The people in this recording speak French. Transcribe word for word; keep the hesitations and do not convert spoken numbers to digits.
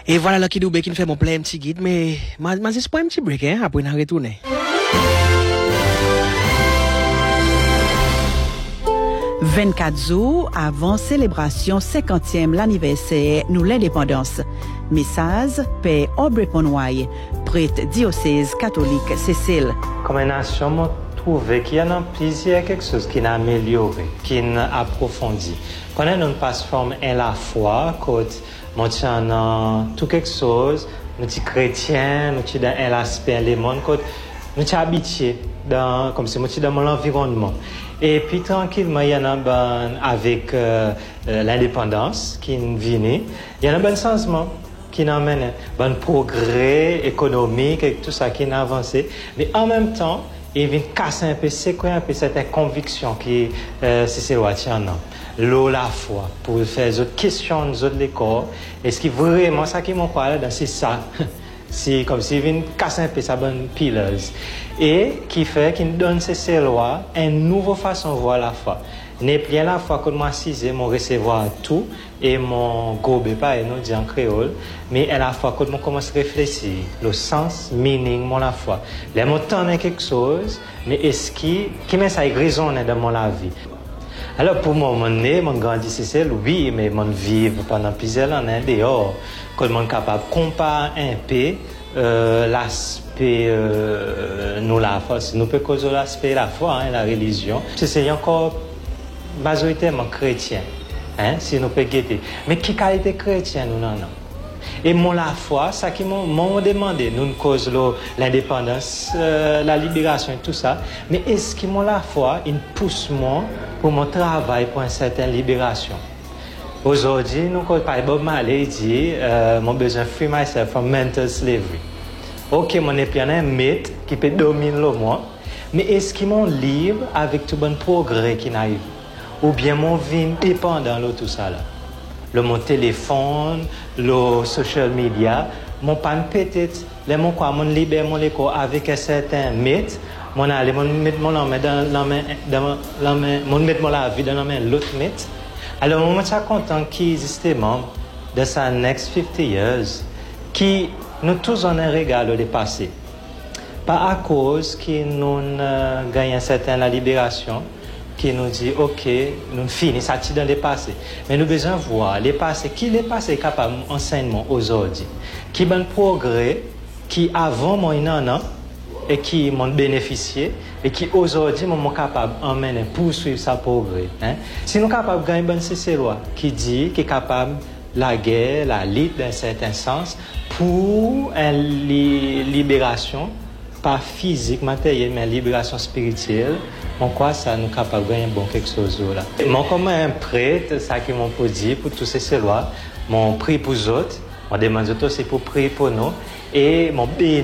Et voilà Lucky Dube qui nous fait mon plein petit guide, mais ma c'est pas un petit break, hein, après on retourne. vingt-quatre jours avant célébration cinquantième l'anniversaire nous l'indépendance. Message Père Aubrey Ponoy, prêtre diocèse catholique Cécile. Comme nation, moi trouvé qu'il y a plusieurs quelque chose qui n'a amélioré, qui n'a approfondi. Quand on passe forme en la foi, quand on tient tout quelque chose, nous sommes chrétiens, nous sommes dans l'aspect les mondes, quand nous sommes habitués dans comme si nous sommes dans mon environnement. Et puis tranquillement, il y en a ben, avec euh, euh, l'indépendance qui vient, il y en a un bon changement qui amène un bon progrès économique et tout ça qui a avancé. Mais en même temps, il vient casser un peu, c'est quoi un peu cette conviction qui euh, c'est le tient l'eau la foi pour faire d'autres questions d'autres l'école. Est-ce que vraiment ça qui m'en parle c'est ça? C'est comme s'il vient casser un peu sa bonne pileuse. Et qui fait qu'il donne ces lois une nouvelle façon de voir la foi. N'est plus la foi que moi assisé, mon recevoir tout et mon gobe pas et nous dit en créole, mais à la fois que moi commence à réfléchir, le sens, meaning, mon la foi. Les mots tendent quelque chose, mais est-ce qui, qui met ça résonne dans mon la vie? Alors pour moi, mon né, mon grandi, c'est oui, mais mon vivre pendant plusieurs années dehors, que mon capable de comparer un peu euh, l'aspect euh, nous la foi, nous peut causer l'aspect la foi, hein, la religion. C'est encore majoritairement chrétien, hein, si nous peut guetter. Mais qui qualité chrétien nous non non. Et mon la foi, ça qui m'ont demandé, nous cause l'indépendance, euh, la libération et tout ça. Mais est-ce que mon la foi, il pousse moi pour mon travail pour une certaine libération? Aujourd'hui, nous cause par Bob Marley dit, euh, mon besoin free myself from mental slavery. Ok, mon épion un mythe qui peut dominer le moi, mais est-ce qu'il m'ont libre avec tout bon progrès qui n'arrive? Ou bien mon vie dépendant de tout ça là? Le mon téléphone, le social media, mon pan peut-être, les mon quoi, mon libère mon écho avec un certain mythe, mon aller, mon mettre mon main dans la main, dans la main, mon mettre mon la vie dans la main l'autre mythe. Alors moi je suis content qu'il existe membre de sa next fifty years qui nous tous en un regard le passé. Pas à cause que nous euh, gagnons un certain la libération. Qui nous dit, ok, nous finissons ça dans le passé. Mais nous besoin voir les passés, qui les passés capable d'enseignement aujourd'hui, qui bon progrès, qui avant moi non non et qui m'ont bénéficié et qui aujourd'hui m'ont capable d'emmener poursuivre sa progrès. Hein? Si nous capable de gagner bonne c'est loi qui dit qui est capable la guerre, la lutte d'un certain sens pour une li- libération. Pas physique, matérielle, mais libération spirituelle. En quoi ça nous capable de gagner bon quelque chose là. Moi comme un prêtre, ça qui m'ont dit pour tous ces lois, mon prix pour les autres, mon demande aussi pour prier pour nous et mon béni